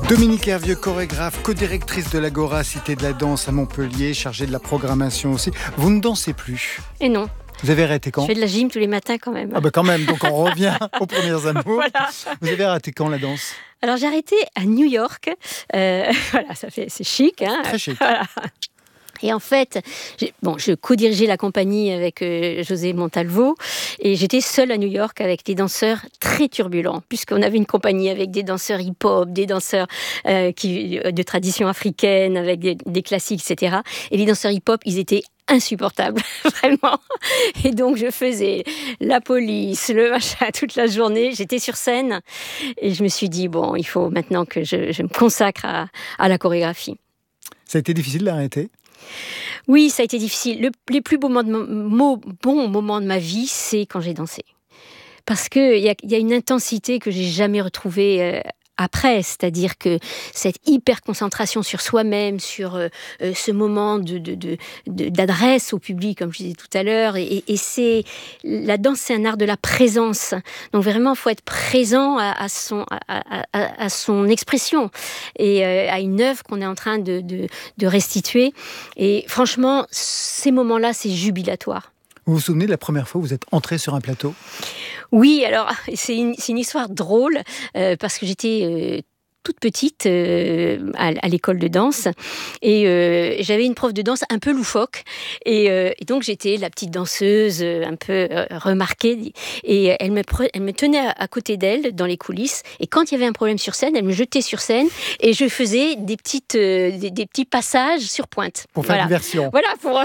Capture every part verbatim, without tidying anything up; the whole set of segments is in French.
Dominique Hervieux, chorégraphe, co-directrice de l'Agora Cité de la Danse à Montpellier, chargée de la programmation aussi. Vous ne dansez plus? Et non. Vous avez arrêté quand? Je fais de la gym tous les matins quand même. Ah bah quand même, donc on revient aux premières amours. Voilà. Vous avez arrêté quand la danse? Alors j'ai arrêté à New York. Euh, voilà, ça fait, c'est chic. Hein. Très chic. Voilà. Et en fait, j'ai, bon, je co-dirigeais la compagnie avec euh, José Montalvo et j'étais seule à New York avec des danseurs très turbulents, puisqu'on avait une compagnie avec des danseurs hip-hop, des danseurs euh, qui, de tradition africaine, avec des, des classiques, et cetera. Et les danseurs hip-hop, ils étaient insupportable, vraiment. Et donc, je faisais la police, le machin, toute la journée. J'étais sur scène et je me suis dit, bon, il faut maintenant que je, je me consacre à, à la chorégraphie. Ça a été difficile d'arrêter? Oui, ça a été difficile. Le, les plus beaux moments de, mo, bons moments de ma vie, c'est quand j'ai dansé. Parce qu'il y a, y a une intensité que j'ai jamais retrouvée euh, après, c'est-à-dire que cette hyper concentration sur soi-même, sur euh, euh, ce moment de, de, de, de, d'adresse au public, comme je disais tout à l'heure, et, et c'est la danse, c'est un art de la présence. Donc vraiment, il faut être présent à, à, son, à, à, à son expression et euh, à une œuvre qu'on est en train de, de, de restituer. Et franchement, ces moments-là, c'est jubilatoire. Vous vous souvenez de la première fois où vous êtes entrée sur un plateau? Oui, alors c'est une, c'est une histoire drôle euh, parce que j'étais euh, toute petite euh, à, à l'école de danse et euh, j'avais une prof de danse un peu loufoque et, euh, et donc j'étais la petite danseuse euh, un peu euh, remarquée et elle me, pre- elle me tenait à, à côté d'elle dans les coulisses et quand il y avait un problème sur scène, elle me jetait sur scène et je faisais des, petites, euh, des, des petits passages sur pointe. Pour faire voilà. diversion. Voilà, pour...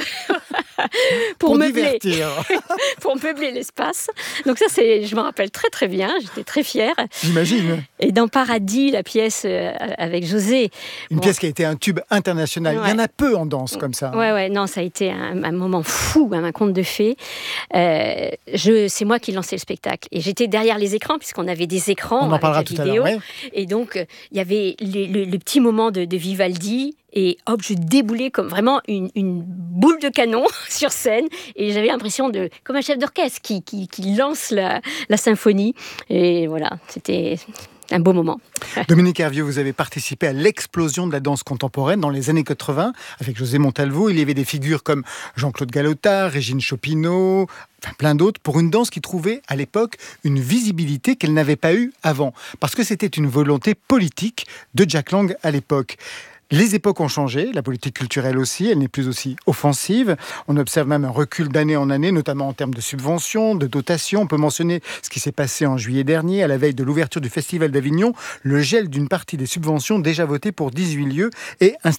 pour, pour meubler, divertir. pour meubler l'espace. Donc ça, c'est, je me rappelle très très bien. J'étais très fière. J'imagine. Et dans Paradis, la pièce euh, avec José. Une bon, pièce qui a été un tube international. Ouais. Il y en a peu en danse comme ça. Ouais, ouais, non, ça a été un, un moment fou, un conte de fées. Euh, je, c'est moi qui lançais le spectacle. Et j'étais derrière les écrans, puisqu'on avait des écrans. On en parlera tout vidéo. à l'heure. Ouais. Et donc, il y avait le, le, le petit moment de, de Vivaldi. Et hop, je déboulais comme vraiment une, une boule de canon sur scène. Et j'avais l'impression de, comme un chef d'orchestre qui, qui, qui lance la, la symphonie. Et voilà, c'était un beau moment. Dominique Hervieux, vous avez participé à l'explosion de la danse contemporaine dans les années quatre-vingts avec José Montalvo. Il y avait des figures comme Jean-Claude Galota, Régine Chopinot, enfin plein d'autres, pour une danse qui trouvait à l'époque une visibilité qu'elle n'avait pas eue avant. Parce que c'était une volonté politique de Jack Lang à l'époque. Les époques ont changé, la politique culturelle aussi, elle n'est plus aussi offensive. On observe même un recul d'année en année, notamment en termes de subventions, de dotations. On peut mentionner ce qui s'est passé en juillet dernier, à la veille de l'ouverture du Festival d'Avignon, le gel d'une partie des subventions déjà votées pour dix-huit lieux et